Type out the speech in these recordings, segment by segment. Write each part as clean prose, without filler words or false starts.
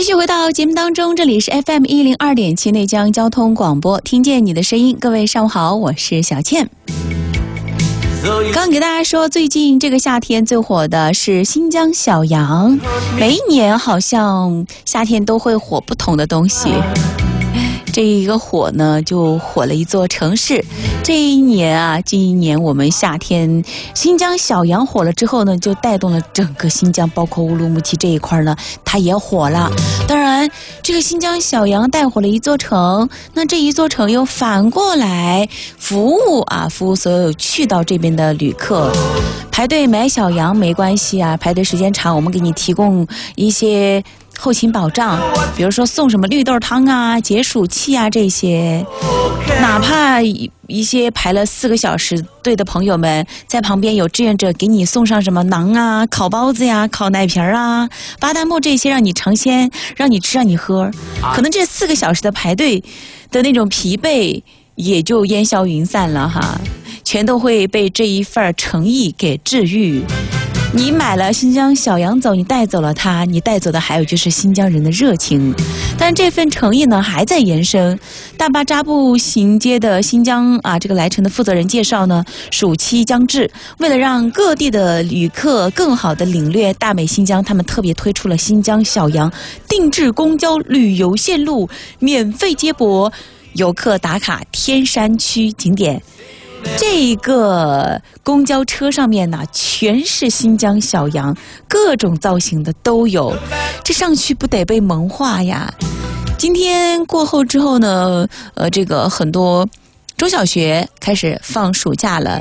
继续回到节目当中，这里是 FM102.7 内江交通广播，听见你的声音。各位上午好，我是小倩。刚给大家说，最近这个夏天最火的是新疆小羊，每一年好像夏天都会火不同的东西。这一个火呢，就火了一座城市。这一年啊，近一年我们夏天新疆小羊火了之后呢，就带动了整个新疆，包括乌鲁木齐这一块呢，它也火了。当然，这个新疆小羊带火了一座城，那这一座城又反过来服务所有去到这边的旅客。排队买小羊没关系啊，排队时间长，我们给你提供一些后勤保障，比如说送什么绿豆汤啊、解暑器啊这些，哪怕一些排了4个小时队的朋友们，在旁边有志愿者给你送上什么馕啊、烤包子呀、烤奶皮啊、巴旦木这些，让你尝鲜，让你吃，让你喝。可能这4个小时的排队的那种疲惫也就烟消云散了哈，全都会被这一份诚意给治愈。你买了新疆小羊走，你带走了它，你带走的还有就是新疆人的热情。但这份诚意呢还在延伸。大巴扎布行街的新疆这个来城的负责人介绍呢，暑期将至，为了让各地的旅客更好的领略大美新疆，他们特别推出了新疆小羊定制公交旅游线路，免费接驳游客打卡天山区景点。这个公交车上面呢，全是新疆小羊，各种造型的都有，这上去不得被萌化呀！今天过后之后呢，这个很多中小学开始放暑假了，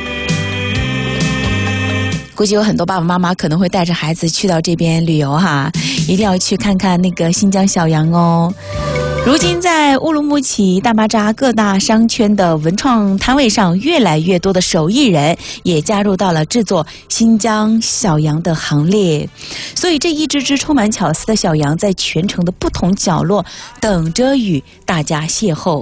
估计有很多爸爸妈妈可能会带着孩子去到这边旅游哈，一定要去看看那个新疆小羊哦。如今在乌鲁木齐、大巴扎各大商圈的文创摊位上，越来越多的手艺人也加入到了制作新疆小羊的行列。所以这一只只充满巧思的小羊，在全城的不同角落等着与大家邂逅。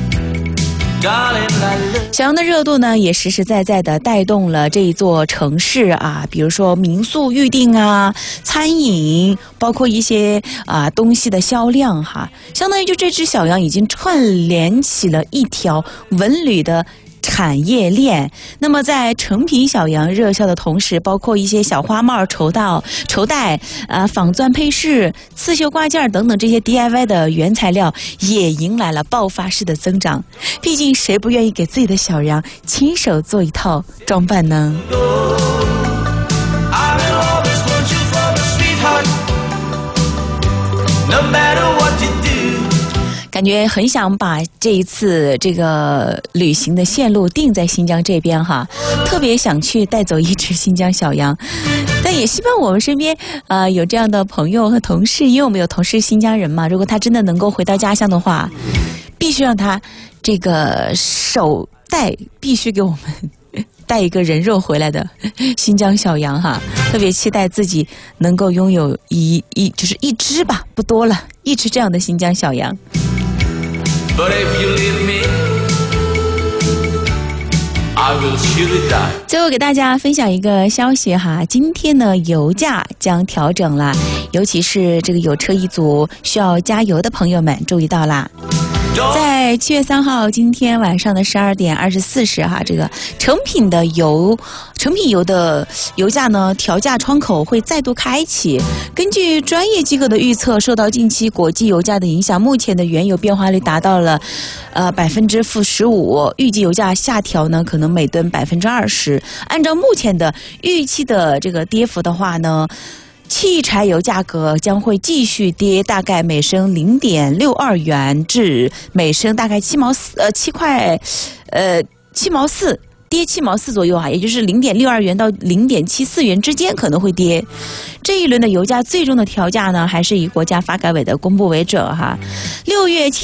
小羊的热度呢，也实实在在的带动了这一座城市啊，比如说民宿预订啊、餐饮，包括一些东西的销量哈，相当于就这只小羊已经串联起了一条文旅的产业链。那么在成品小羊热销的同时，包括一些小花帽、绸带仿钻配饰、刺绣挂件等等这些 DIY 的原材料也迎来了爆发式的增长。毕竟谁不愿意给自己的小羊亲手做一套装扮呢？感觉很想把这一次这个旅行的线路定在新疆这边哈，特别想去带走一只新疆小羊，但也希望我们身边有这样的朋友和同事，因为我们有同事新疆人嘛，如果他真的能够回到家乡的话，必须让他这个手带必须给我们带一个人肉回来的新疆小羊哈，特别期待自己能够拥有就是一只吧，不多了，一只这样的新疆小羊。最后给大家分享一个消息哈，今天呢油价将调整了，尤其是这个有车一族需要加油的朋友们注意到啦。在7月3号今天晚上的12点24时哈，这个成品油的油价呢调价窗口会再度开启。根据专业机构的预测，受到近期国际油价的影响，目前的原油变化率达到了-15%，预计油价下调呢可能每吨20%。按照目前的预期的这个跌幅的话呢，汽柴油价格将会继续跌，大概每升0.62元至每升大概7毛4，跌7毛4左右啊，也就是0.62元到0.74元之间可能会跌。这一轮的油价最终的调价呢，还是以国家发改委的公布为准哈。6月